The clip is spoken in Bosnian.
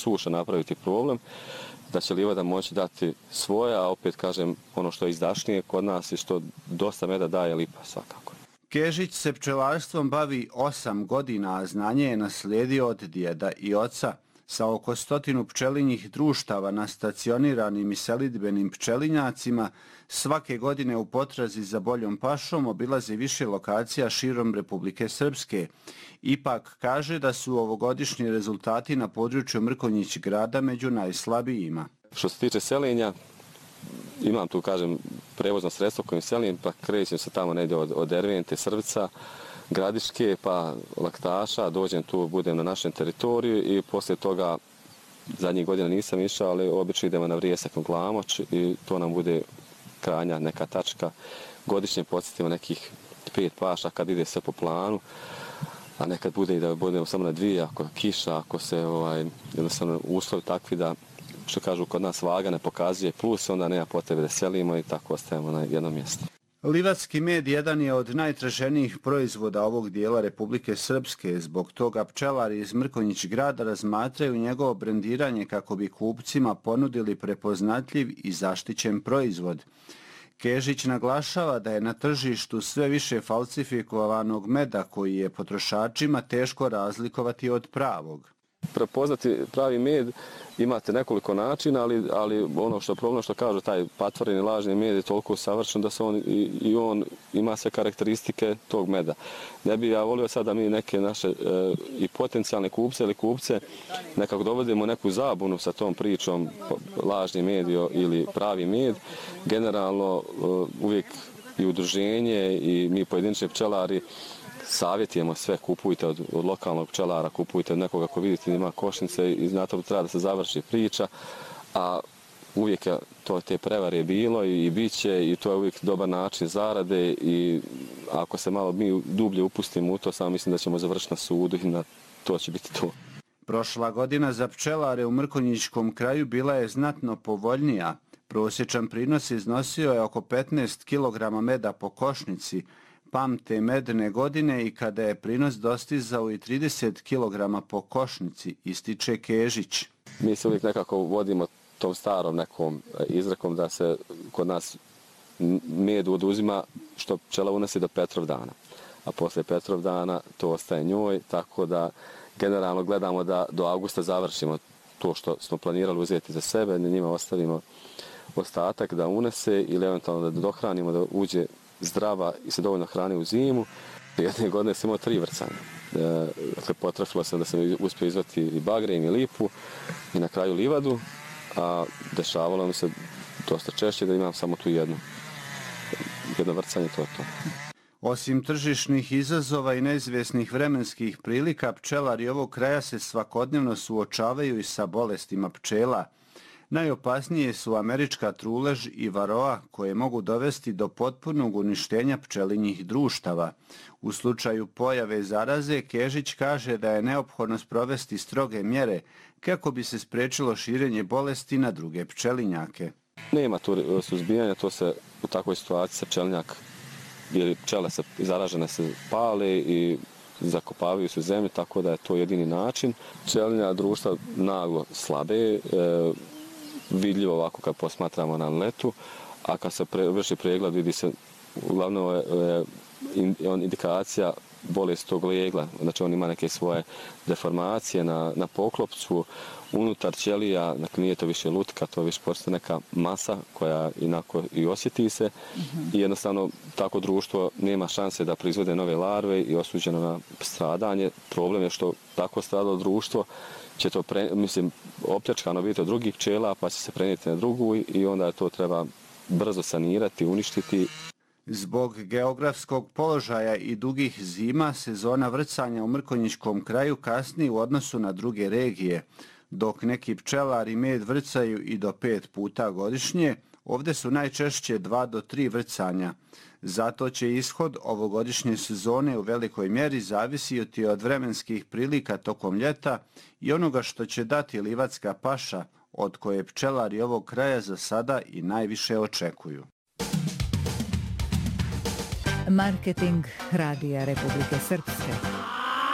suša napraviti problem, da će livada moći dati svoje, a opet kažem ono što je izdašnije kod nas i što dosta meda daje lipa svakako. Kežić se pčelarstvom bavi 8 godina, a znanje je naslijedio od djeda i oca. Sa oko 100 pčelinjih društava na stacioniranim i selidbenim pčelinjacima svake godine u potrazi za boljom pašom obilazi više lokacija širom Republike Srpske. Ipak kaže da su ovogodišnji rezultati na području Mrkonjić grada među najslabijima. Što se tiče selenja, imam tu, kažem, prevozno sredstvo kojim selim, pa krećem se tamo negdje od Dervente, Srbca, Gradiške, pa Laktaša, dođem tu, budem na našem teritoriju i poslije toga, zadnjih godina nisam išao, ali obično idemo na Vrijesak u Glamoč i to nam bude krajnja neka tačka. Godišnje podsjetimo nekih 5 paša kad ide sve po planu, a nekad bude i da budemo samo na 2, ako kiša, ako se jednostavno uslovi takvi da, što kažu, kod nas vaga ne pokazuje plus, onda nema potrebe da selimo i tako ostajemo na jednom mjestu. Livatski med jedan je od najtraženijih proizvoda ovog dijela Republike Srpske. Zbog toga pčelari iz Mrkonjić grada razmatraju njegovo brendiranje kako bi kupcima ponudili prepoznatljiv i zaštićen proizvod. Kežić naglašava da je na tržištu sve više falsifikovanog meda koji je potrošačima teško razlikovati od pravog. Prepoznati pravi med imate nekoliko načina, ali ono što je problem što kažu, taj patvoreni lažni med je toliko savršen da se on ima sve karakteristike tog meda. Ne bi ja volio sad da mi neke naše i potencijalne kupce ili kupce nekako dovodimo neku zabunu sa tom pričom lažni med ili pravi med. Generalno uvijek i udruženje i mi pojedinačni pčelari savjetujemo sve, kupujte od lokalnog pčelara, kupujte od nekoga ko vidite ima košnice i na to treba da se završi priča, a uvijek je to te prevare bilo i bit će i to je uvijek dobar način zarade i ako se malo mi dublje upustimo u to, samo mislim da ćemo završiti na sudu i to će biti to. Prošla godina za pčelare u Mrkonjićkom kraju bila je znatno povoljnija. Prosječan prinos iznosio je oko 15 kg meda po košnici. Pamte medne godine i kada je prinos dostizao i 30 kg po košnici, ističe Kežić. Mi se uvijek nekako vodimo tom starom nekom izrekom da se kod nas med oduzima što pčela unesi do Petrovdana, a posle Petrovdana to ostaje njoj, tako da generalno gledamo da do avgusta završimo to što smo planirali uzeti za sebe, na njima ostavimo ostatak da unese ili eventualno da dohranimo, da uđe zdrava i se dovoljno hrani u zimu. Jedne godine sam imao 3 vrcanja. Dakle, potrafilo sam da sam uspio izvati i bagre i lipu i na kraju livadu, a dešavalo mi se dosta češće da imam samo tu jedno vrcanje, to je to. Osim tržišnih izazova i neizvjesnih vremenskih prilika, pčelari ovog kraja se svakodnevno suočavaju i sa bolestima pčela. Najopasnije su američka trulež i varoa koje mogu dovesti do potpunog uništenja pčelinjih društava. U slučaju pojave zaraze, Kežić kaže da je neophodno sprovesti stroge mjere kako bi se spriječilo širenje bolesti na druge pčelinjake. Nema tu suzbijanja, to se u takvoj situaciji se pčelinjak ili pčele se zaražene se pale i zakopavaju se u zemlju, tako da je to jedini način. Pčelinja društva naglo slabe, vidljivo ovako kad posmatramo na letu, a kad se vrši pregled vidi se uglavnom indikacija bolesti tog lijegla, znači on ima neke svoje deformacije na poklopcu, unutar ćelija, dakle nije to više lutka, to je više postoje neka masa koja inako i osjeti se i jednostavno tako društvo nema šanse da proizvode nove larve i osuđeno na stradanje. Problem je što tako stradalo društvo će to, opljačkano biti od drugih pčela, pa će se prenijeti na drugu i onda to treba brzo sanirati, uništiti. Zbog geografskog položaja i dugih zima, sezona vrcanja u Mrkonjićkom kraju kasni u odnosu na druge regije. Dok neki pčelari med vrcaju i do 5 puta godišnje, ovdje su najčešće 2 do 3 vrcanja. Zato će ishod ovogodišnje sezone u velikoj mjeri zavisiti od vremenskih prilika tokom ljeta i onoga što će dati livatska paša, od koje pčelari ovog kraja za sada i najviše očekuju. Marketing Radija Republike Srpske.